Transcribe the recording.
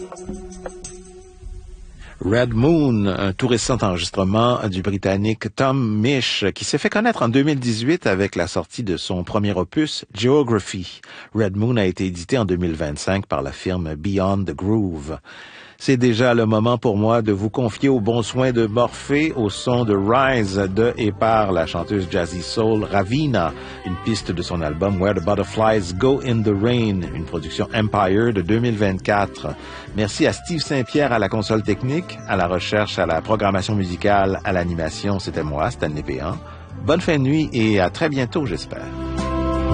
Red Moon, un tout récent enregistrement du Britannique Tom Misch, qui s'est fait connaître en 2018 avec la sortie de son premier opus, Geography. Red Moon a été édité en 2025 par la firme Beyond the Groove. C'est déjà le moment pour moi de vous confier aux bons soins de Morphée au son de Rise de et par la chanteuse jazzy soul Ravina, une piste de son album Where the Butterflies Go in the Rain, une production Empire de 2024. Merci à Steve Saint-Pierre à la console technique, à la recherche, à la programmation musicale, à l'animation. C'était moi, Stanley Péan. Bonne fin de nuit et à très bientôt, j'espère.